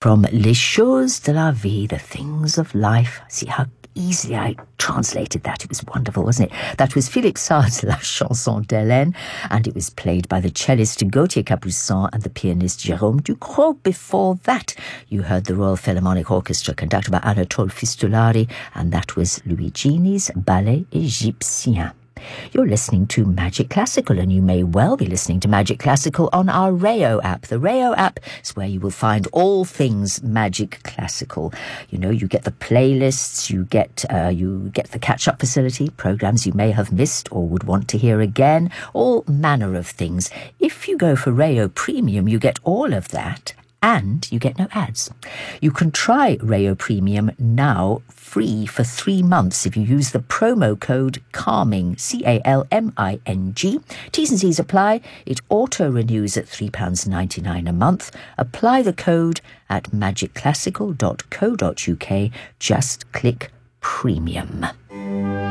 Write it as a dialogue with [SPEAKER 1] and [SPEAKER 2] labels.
[SPEAKER 1] From Les Choses de la Vie, the things of life. See how easily I translated that. It was wonderful, wasn't it? That was Philippe Sard's La Chanson d'Hélène, and it was played by the cellist Gauthier Capuçon and the pianist Jérôme Ducrot. Before that, you heard the Royal Philharmonic Orchestra conducted by Anatole Fistulari, and that was Luigini's Ballet Égyptien. You're listening to Magic Classical, and you may well be listening to Magic Classical on our Rayo app. The Rayo app is where you will find all things Magic Classical. You know, you get the playlists, you get the catch-up facility, programs you may have missed or would want to hear again, all manner of things. If you go for Rayo Premium, you get all of that, and you get no ads. You can try Rayo Premium now free for 3 months if you use the promo code CALMING, CALMING. T's and C's apply. It auto-renews at £3.99 a month. Apply the code at magicclassical.co.uk. Just click Premium.